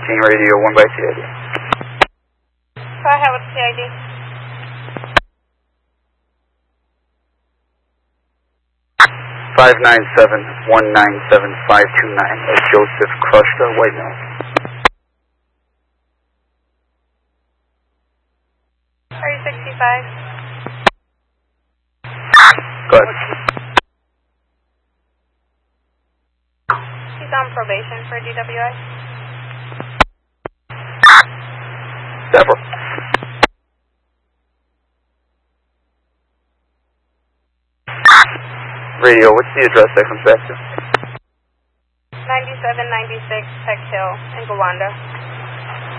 radio, 1 by CID. Go ahead with CID. (597-197-529) of Joseph Krushka, White Mills. Are you 65? Go ahead. He's on probation for DWI. Several. Radio, what's the address that comes back to? 9796 Peck Hill in Gowanda.